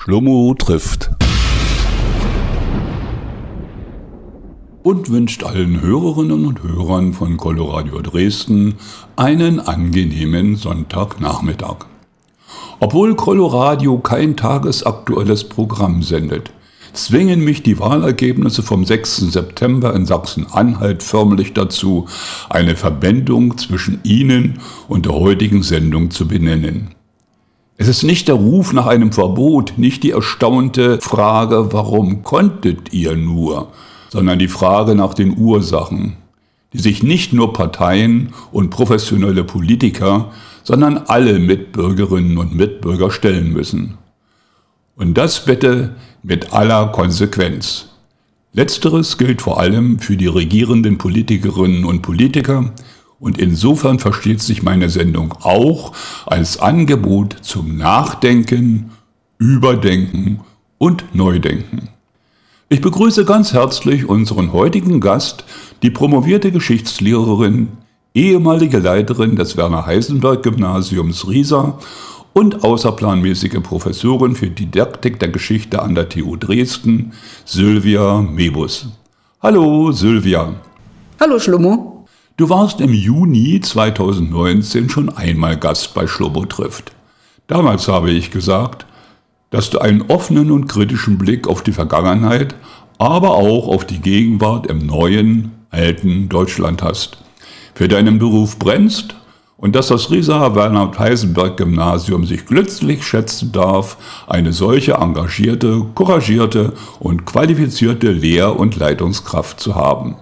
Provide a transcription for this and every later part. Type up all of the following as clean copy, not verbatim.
Schlummo trifft. Und wünscht allen Hörerinnen und Hörern von Coloradio Dresden einen angenehmen Sonntagnachmittag. Obwohl Coloradio kein tagesaktuelles Programm sendet, zwingen mich die Wahlergebnisse vom 6. September in Sachsen-Anhalt förmlich dazu, eine Verbindung zwischen Ihnen und der heutigen Sendung zu benennen. Es ist nicht der Ruf nach einem Verbot, nicht die erstaunte Frage, warum konntet ihr nur, sondern die Frage nach den Ursachen, die sich nicht nur Parteien und professionelle Politiker, sondern alle Mitbürgerinnen und Mitbürger stellen müssen. Und das bitte mit aller Konsequenz. Letzteres gilt vor allem für die regierenden Politikerinnen und Politiker, und insofern versteht sich meine Sendung auch als Angebot zum Nachdenken, Überdenken und Neudenken. Ich begrüße ganz herzlich unseren heutigen Gast, die promovierte Geschichtslehrerin, ehemalige Leiterin des Werner-Heisenberg-Gymnasiums Riesa und außerplanmäßige Professorin für Didaktik der Geschichte an der TU Dresden, Sylvia Mebus. Hallo Sylvia. Hallo Schlummo. Du warst im Juni 2019 schon einmal Gast bei Schlummo trifft. Damals habe ich gesagt, dass du einen offenen und kritischen Blick auf die Vergangenheit, aber auch auf die Gegenwart im neuen, alten Deutschland hast, für deinen Beruf brennst und dass das Rieser Werner-Heisenberg-Gymnasium sich glücklich schätzen darf, eine solche engagierte, couragierte und qualifizierte Lehr- und Leitungskraft zu haben.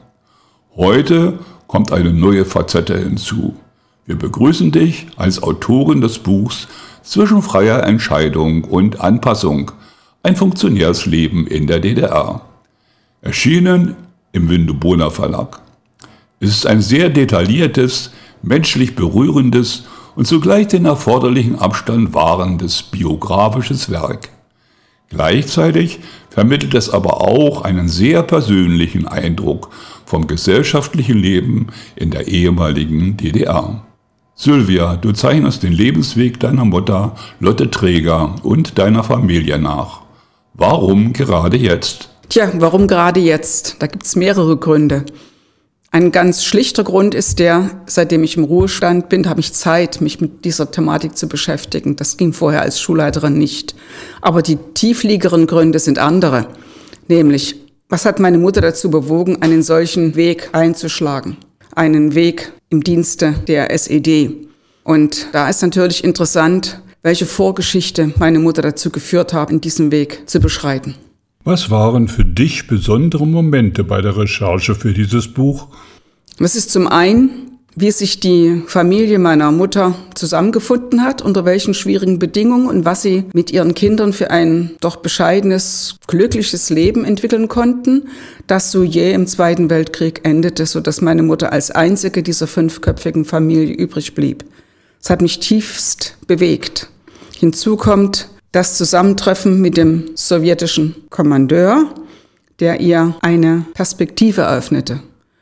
Heute kommt eine neue Facette hinzu. Wir begrüßen dich als Autorin des Buchs Zwischen freier Entscheidung und Anpassung, ein Funktionärsleben in der DDR. Erschienen im Windeboner Verlag. Es ist ein sehr detailliertes, menschlich berührendes und zugleich den erforderlichen Abstand wahrendes biografisches Werk. Gleichzeitig vermittelt es aber auch einen sehr persönlichen Eindruck vom gesellschaftlichen Leben in der ehemaligen DDR. Sylvia, du zeichnest den Lebensweg deiner Mutter Lotte Träger und deiner Familie nach. Warum gerade jetzt? Tja, warum gerade jetzt? Da gibt es mehrere Gründe. Ein ganz schlichter Grund ist der, seitdem ich im Ruhestand bin, habe ich Zeit, mich mit dieser Thematik zu beschäftigen. Das ging vorher als Schulleiterin nicht. Aber die tiefliegeren Gründe sind andere. Nämlich, was hat meine Mutter dazu bewogen, einen solchen Weg einzuschlagen? Einen Weg im Dienste der SED. Und da ist natürlich interessant, welche Vorgeschichte meine Mutter dazu geführt hat, in diesem Weg zu beschreiten. Was waren für dich besondere Momente bei der Recherche für dieses Buch? Das ist zum einen, wie sich die Familie meiner Mutter zusammengefunden hat, unter welchen schwierigen Bedingungen und was sie mit ihren Kindern für ein doch bescheidenes, glückliches Leben entwickeln konnten, das so jäh im Zweiten Weltkrieg endete, sodass meine Mutter als einzige dieser 5-köpfigen Familie übrig blieb. Es hat mich tiefst bewegt. Hinzu kommt das Zusammentreffen mit dem sowjetischen Kommandeur, der ihr eine Perspektive eröffnete.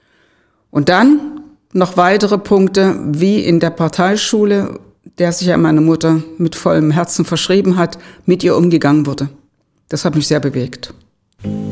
Und dann noch weitere Punkte, wie in der Parteischule, der sich an meine Mutter mit vollem Herzen verschrieben hat, mit ihr umgegangen wurde. Das hat mich sehr bewegt.